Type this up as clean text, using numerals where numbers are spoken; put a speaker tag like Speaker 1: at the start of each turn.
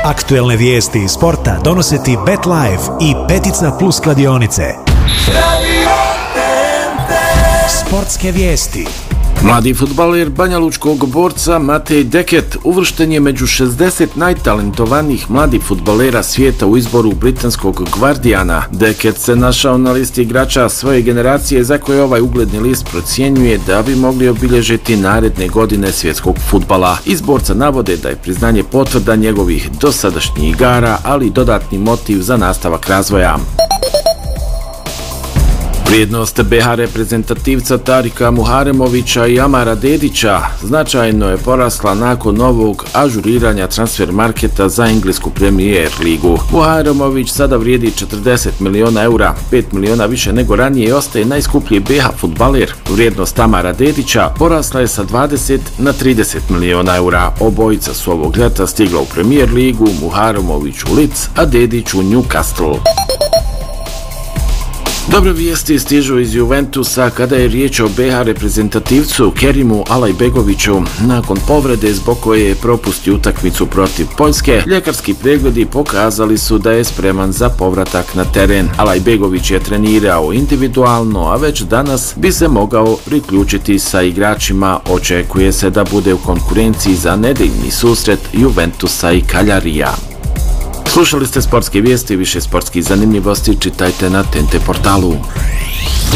Speaker 1: Aktuelne vijesti iz sporta donose ti BetLife i Petica Plus kladionice. Sportske vijesti.
Speaker 2: Mladi fudbaler banjalučkog Borca Matej Deket uvršten je među 60 najtalentovanijih mladih fudbalera svijeta u izboru britanskog Guardiana. Deket se našao na listi igrača svoje generacije za koje ovaj ugledni list procjenjuje da bi mogli obilježiti naredne godine svjetskog fudbala. Iz Borca navode da je priznanje potvrda njegovih dosadašnjih igara, ali i dodatni motiv za nastavak razvoja. Vrijednost BH reprezentativca Tarika Muharemovića i Amara Dedića značajno je porasla nakon novog ažuriranja transfer marketa za englesku Premier ligu. Muharemović sada vrijedi 40 miliona eura, 5 miliona više nego ranije i ostaje najskuplji BH fudbaler. Vrijednost Amara Dedića porasla je sa 20 na 30 miliona eura. Obojica su ovog ljeta stigla u Premier ligu, Muharemović u Leeds, a Dedić u Newcastle. Dobre vijesti stižu iz Juventusa kada je riječ o BH reprezentativcu Kerimu Alajbegoviću. Nakon povrede zbog koje je propustio utakmicu protiv Poljske, ljekarski pregledi pokazali su da je spreman za povratak na teren. Alajbegović je trenirao individualno, a već danas bi se mogao priključiti sa igračima. Očekuje se da bude u konkurenciji za nedeljni susret Juventusa i Kaljarija. Slušali ste sportske vijesti, više sportskih zanimljivosti čitajte na TNT portalu.